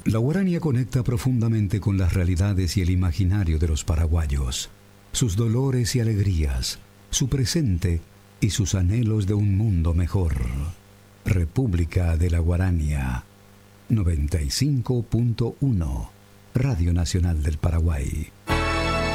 La Guarania conecta profundamente con las realidades y el imaginario de los paraguayos, sus dolores y alegrías, su presente y sus anhelos de un mundo mejor. República de la Guarania, 95.1, Radio Nacional del Paraguay.